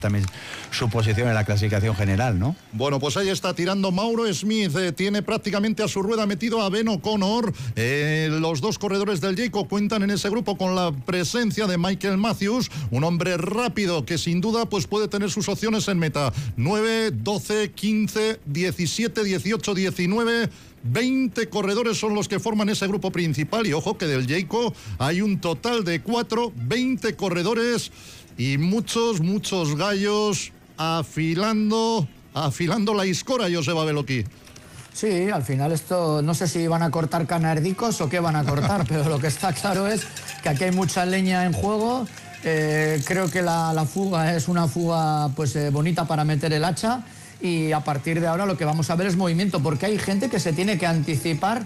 también su posición en la clasificación general, ¿no? Bueno, pues ahí está tirando Mauro Smith, tiene prácticamente a su rueda metido a Ben O'Connor. Los dos corredores del Jayco cuentan en ese grupo con la presencia de Michael Matthews, un hombre rápido que sin duda pues puede tener sus opciones en meta. 9, 12, 15, 17, 18, 19... 20 corredores son los que forman ese grupo principal y ojo que del Jayco hay un total de 20 corredores y muchos gallos afilando la iscora, Joseba Beloki. Sí, al final esto, no sé si van a cortar canardicos o qué van a cortar, pero lo que está claro es que aquí hay mucha leña en juego. Creo que la fuga es una fuga pues bonita para meter el hacha. Y a partir de ahora lo que vamos a ver es movimiento, porque hay gente que se tiene que anticipar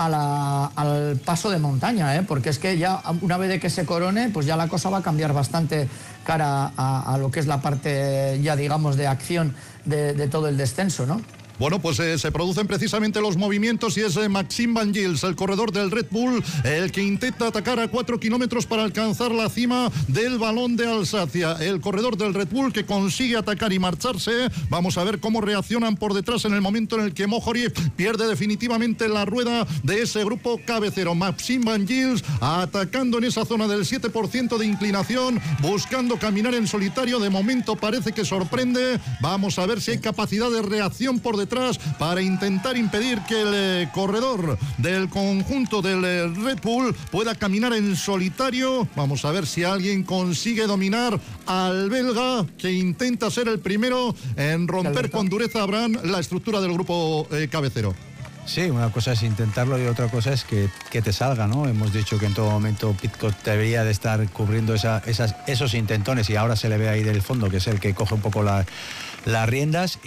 al paso de montaña, porque es que ya una vez de que se corone, pues ya la cosa va a cambiar bastante cara a lo que es la parte ya digamos de acción de todo el descenso, ¿no? Bueno, pues se producen precisamente los movimientos y es Maxime Van Gils, el corredor del Red Bull, el que intenta atacar a 4 kilómetros para alcanzar la cima del Balón de Alsacia. El corredor del Red Bull que consigue atacar y marcharse. Vamos a ver cómo reaccionan por detrás en el momento en el que Mohoric pierde definitivamente la rueda de ese grupo cabecero. Maxime Van Gils atacando en esa zona del 7% de inclinación, buscando caminar en solitario. De momento parece que sorprende. Vamos a ver si hay capacidad de reacción por detrás para intentar impedir que el corredor del conjunto del Red Bull pueda caminar en solitario. Vamos a ver si alguien consigue dominar al belga, que intenta ser el primero en romper con dureza, Abraham, la estructura del grupo cabecero. Sí, una cosa es intentarlo y otra cosa es que te salga, ¿no? Hemos dicho que en todo momento Pidcock debería de estar cubriendo esos intentones y ahora se le ve ahí del fondo, que es el que coge un poco las riendas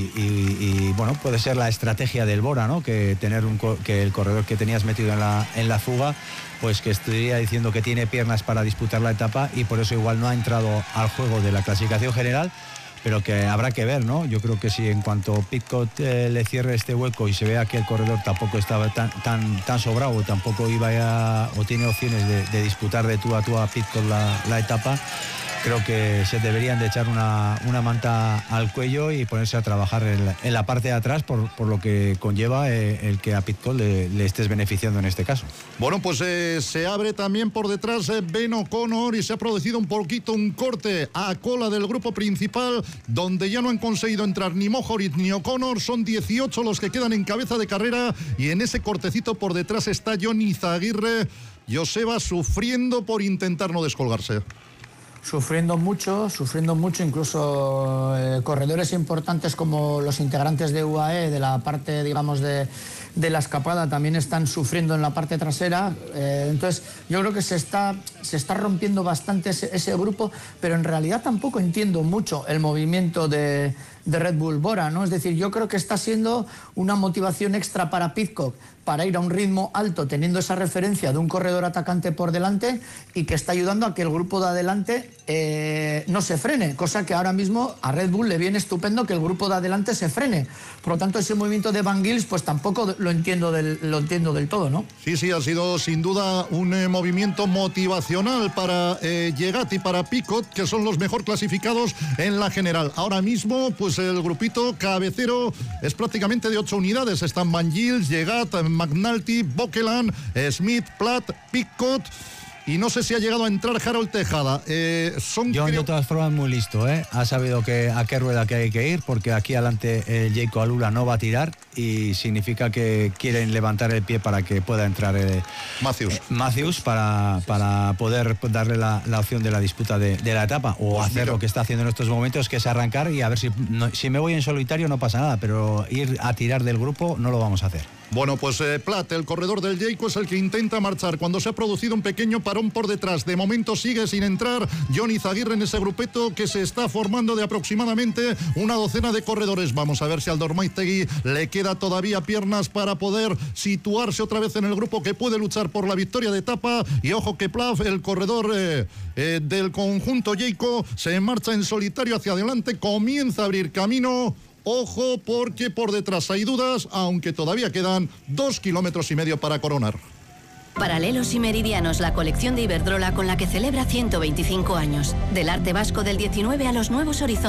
y bueno, puede ser la estrategia del Bora, ¿no? Que que el corredor que tenías metido en la fuga, pues que estaría diciendo que tiene piernas para disputar la etapa y por eso igual no ha entrado al juego de la clasificación general, pero que habrá que ver, ¿no? Yo creo que si en cuanto Pidcock le cierre este hueco y se vea que el corredor tampoco estaba tan sobrado, tampoco iba o tiene opciones de disputar de tú a Pidcock la etapa, creo que se deberían de echar una manta al cuello y ponerse a trabajar en la parte de atrás por lo que conlleva el que a Pidcock le estés beneficiando en este caso. Bueno, pues se abre también por detrás Ben O'Connor y se ha producido un poquito un corte a cola del grupo principal, donde ya no han conseguido entrar ni Mohoric ni O'Connor. Son 18 los que quedan en cabeza de carrera y en ese cortecito por detrás está Jon Izaguirre. Joseba sufriendo por intentar no descolgarse. Sufriendo mucho, incluso corredores importantes como los integrantes de UAE, de la parte, digamos, de la escapada, también están sufriendo en la parte trasera. Entonces, yo creo que se está rompiendo bastante ese grupo, pero en realidad tampoco entiendo mucho el movimiento de Red Bull Bora, ¿no? Es decir, yo creo que está siendo una motivación extra para Pidcock para ir a un ritmo alto, teniendo esa referencia de un corredor atacante por delante y que está ayudando a que el grupo de adelante no se frene, cosa que ahora mismo a Red Bull le viene estupendo que el grupo de adelante se frene. Por lo tanto, ese movimiento de Van Gils, pues tampoco lo entiendo del todo, ¿no? Sí, ha sido sin duda un movimiento motivacional para Llegat y para Pidcock, que son los mejor clasificados en la general. Ahora mismo, pues el grupito cabecero es prácticamente de 8 unidades. Están Van Gils, Llegat, McNulty, Bokeland, Smith, Platt, Pidcock. Y no sé si ha llegado a entrar Harold Tejada. John, de todas formas, muy listo, ¿eh? Ha sabido a qué rueda que hay que ir, porque aquí adelante el Jayco Alula no va a tirar y significa que quieren levantar el pie para que pueda entrar Matthews para poder darle la opción de la disputa de la etapa o pues hacer lo que está haciendo en estos momentos, que es arrancar y a ver si me voy en solitario no pasa nada, pero ir a tirar del grupo no lo vamos a hacer. Bueno, pues Platt, el corredor del Jayco, es el que intenta marchar cuando se ha producido un pequeño parón por detrás. De momento sigue sin entrar Jon Izaguirre en ese grupeto que se está formando de aproximadamente una docena de corredores. Vamos a ver si al Dormaiztegui le queda todavía piernas para poder situarse otra vez en el grupo que puede luchar por la victoria de etapa. Y ojo que Platt, el corredor del conjunto Jayco, se marcha en solitario hacia adelante, comienza a abrir camino. Ojo, porque por detrás hay dudas, aunque todavía quedan 2,5 kilómetros para coronar. Paralelos y Meridianos, la colección de Iberdrola con la que celebra 125 años. Del arte vasco del 19 a los nuevos horizontes.